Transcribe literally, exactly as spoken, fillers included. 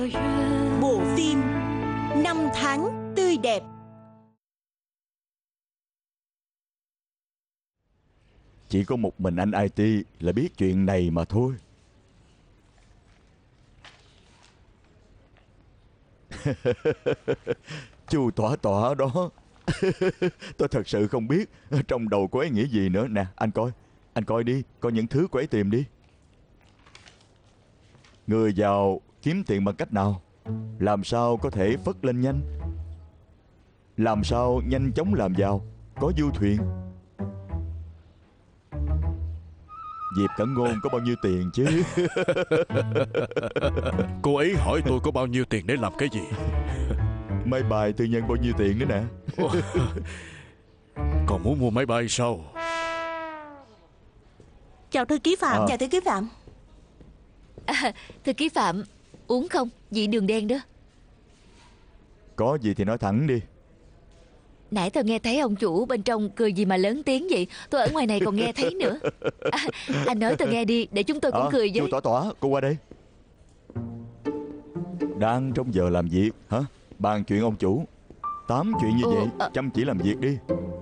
Bộ phim Năm tháng tươi đẹp. Chỉ có một mình anh i tê là biết chuyện này mà thôi. Chu tỏa tỏa đó. Tôi thật sự không biết trong đầu cô ấy nghĩ gì nữa. Nè anh coi, anh coi đi, coi những thứ cô ấy tìm đi. Người giàu kiếm tiền bằng cách nào? Làm sao có thể phất lên nhanh? Làm sao nhanh chóng làm giàu? Có du thuyền. Diệp Cẩn Ngôn có bao nhiêu tiền chứ? Cô ấy hỏi tôi có bao nhiêu tiền để làm cái gì. Máy bay tư nhân bao nhiêu tiền nữa nè. Còn muốn mua máy bay sao? Chào thư ký Phạm. À. Chào thư ký Phạm. À, thư ký Phạm, uống không? Vị đường đen đó. Có gì thì nói thẳng đi. Nãy tôi nghe thấy ông chủ bên trong cười gì mà lớn tiếng vậy. Tôi ở ngoài này còn nghe thấy nữa. À, anh nói tôi nghe đi, để chúng tôi cũng À, cười với. Chu Tỏa Tỏa, cô qua đây. Đang trong giờ làm việc hả? Bàn chuyện ông chủ. Tám chuyện như Ồ, vậy, à. chăm chỉ làm việc đi.